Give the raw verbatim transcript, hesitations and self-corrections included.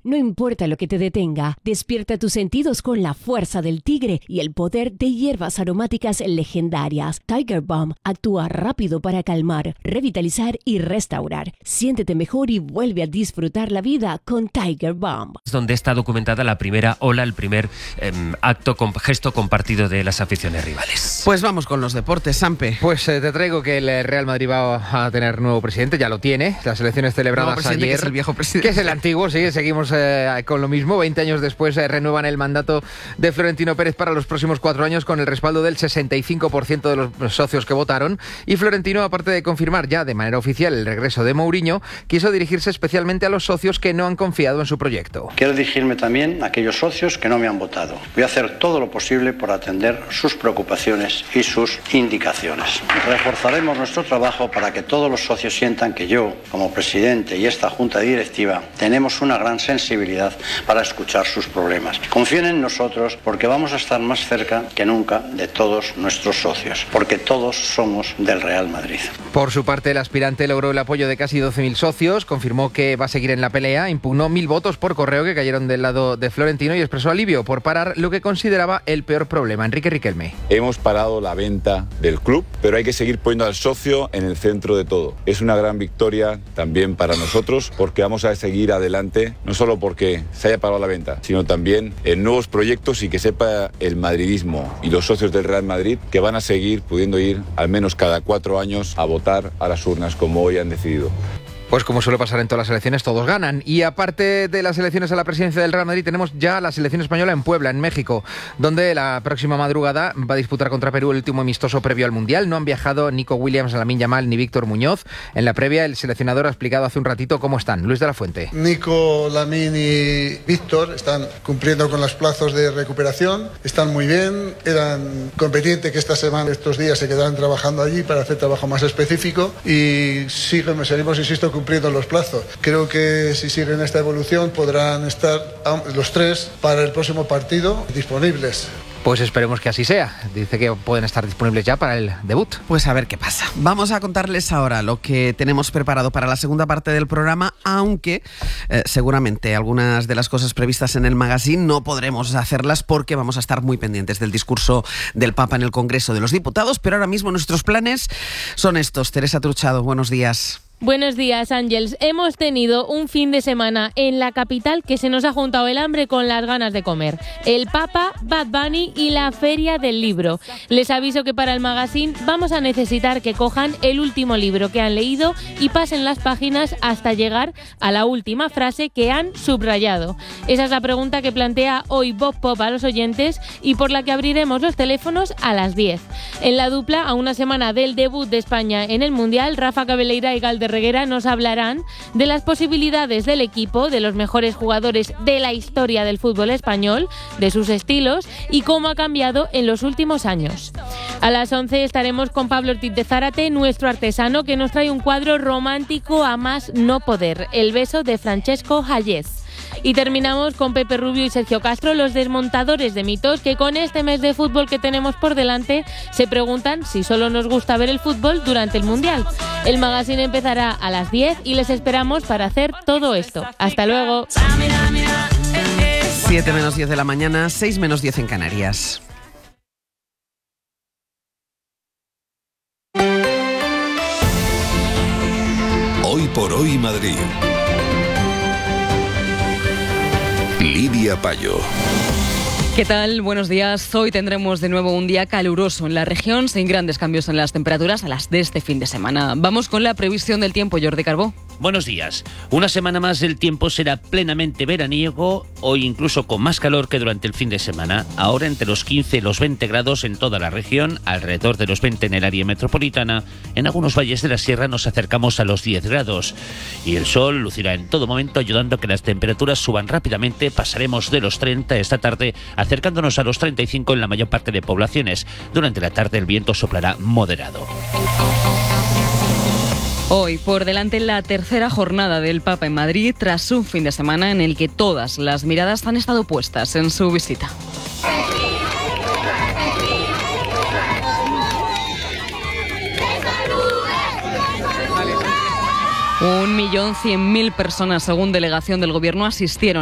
No importa lo que te detenga, despierta tus sentidos con la fuerza del tigre y el poder de hierbas aromáticas legendarias. Tiger Balm actúa rápido para calmar, revitalizar y restaurar. Siéntete mejor y vuelve a disfrutar la vida con Tiger Balm. Donde está documentada la primera ola, el primer eh, acto, con, gesto compartido de las aficiones rivales. Pues vamos con los deportes, Sampe. Pues eh, te traigo que el Real Madrid va a tener nuevo presidente, ya lo tiene. Las elecciones celebradas nuevo ayer. Que es el viejo presidente. Que es el antiguo, sí, seguimos eh, con lo mismo. veinte años después eh, renuevan el mandato de Florentino Pérez para los próximos cuatro años con el respaldo del sesenta y cinco por ciento de los socios que votaron. Y Florentino, aparte de confirmar ya de manera oficial el regreso de Mourinho, quiso dirigirse especialmente a los socios que no han confiado en su proyecto. Quiero dirigirme también a aquellos socios que no me han votado. Voy a hacer todo lo posible por atender sus preocupaciones y sus indicaciones. Reforzaremos nuestro trabajo para que todos los socios sientan que yo, como presidente y esta junta directiva, tenemos una gran sensibilidad para escuchar sus problemas. Confíen en nosotros porque vamos a estar más cerca que nunca de todos nuestros socios, porque todos somos del Real Madrid. Por su parte, el aspirante logró el apoyo de casi doce mil socios, confirmó que va a seguir en la pelea, impugnó mil votos por correo que cayeron del lado de Florentino y expresó alivio por parar lo que consideraba el peor problema. Enrique Riquelme. Hemos parado la venta del club, pero hay que seguir poniendo al socio en el centro de todo. Es una gran victoria también para nosotros porque vamos a seguir adelante, no solo porque se haya parado la venta, sino también en nuevos proyectos y que sepa el madridismo y los socios del Real Madrid que van a seguir pudiendo ir al menos cada cuatro años a votar a las urnas como hoy han decidido. Pues como suele pasar en todas las elecciones, todos ganan. Y aparte de las elecciones a la presidencia del Real Madrid, tenemos ya la selección española en Puebla, en México, donde la próxima madrugada va a disputar contra Perú el último amistoso previo al Mundial. No han viajado Nico Williams, Lamine Yamal ni Víctor Muñoz. En la previa, el seleccionador ha explicado hace un ratito cómo están. Luis de la Fuente. Nico, Lamine y Víctor están cumpliendo con los plazos de recuperación. Están muy bien. Eran competentes que esta semana, estos días, se quedarán trabajando allí para hacer trabajo más específico. Y siguen, seguimos, insisto, cumpliendo los plazos. Creo que si siguen esta evolución podrán estar los tres para el próximo partido disponibles. Pues esperemos que así sea. Dice que pueden estar disponibles ya para el debut. Pues a ver qué pasa. Vamos a contarles ahora lo que tenemos preparado para la segunda parte del programa, aunque eh, seguramente algunas de las cosas previstas en el magazine no podremos hacerlas porque vamos a estar muy pendientes del discurso del Papa en el Congreso de los Diputados, pero ahora mismo nuestros planes son estos. Teresa Truchado, buenos días. Buenos días, Ángels. Hemos tenido un fin de semana en la capital que se nos ha juntado el hambre con las ganas de comer. El Papa, Bad Bunny y la Feria del Libro. Les aviso que para el magazine vamos a necesitar que cojan el último libro que han leído y pasen las páginas hasta llegar a la última frase que han subrayado. Esa es la pregunta que plantea hoy Bob Pop a los oyentes y por la que abriremos los teléfonos a las diez. En la dupla, a una semana del debut de España en el Mundial, Rafa Cabeleira y Galder Reguera nos hablarán de las posibilidades del equipo, de los mejores jugadores de la historia del fútbol español, de sus estilos y cómo ha cambiado en los últimos años. A las once estaremos con Pablo Ortiz de Zárate, nuestro artesano, que nos trae un cuadro romántico a más no poder, El beso de Francesco Hayez. Y terminamos con Pepe Rubio y Sergio Castro, los desmontadores de mitos, que con este mes de fútbol que tenemos por delante se preguntan si solo nos gusta ver el fútbol durante el Mundial. El magazine empezará a las diez y les esperamos para hacer todo esto. ¡Hasta luego! siete menos diez de la mañana, seis menos diez en Canarias. Hoy por hoy Madrid. Lidia Payo. ¿Qué tal? Buenos días. Hoy tendremos de nuevo un día caluroso en la región, sin grandes cambios en las temperaturas a las de este fin de semana. Vamos con la previsión del tiempo, Jordi Carbó. Buenos días. Una semana más el tiempo será plenamente veraniego, hoy incluso con más calor que durante el fin de semana. Ahora entre los quince y los veinte grados en toda la región, alrededor de los veinte en el área metropolitana. En algunos valles de la sierra nos acercamos a los diez grados. Y el sol lucirá en todo momento ayudando a que las temperaturas suban rápidamente. Pasaremos de los treinta esta tarde, acercándonos a los treinta y cinco en la mayor parte de poblaciones. Durante la tarde el viento soplará moderado. Hoy, por delante, la tercera jornada del Papa en Madrid, tras un fin de semana en el que todas las miradas han estado puestas en su visita. Un millón cien mil personas, según delegación del Gobierno, asistieron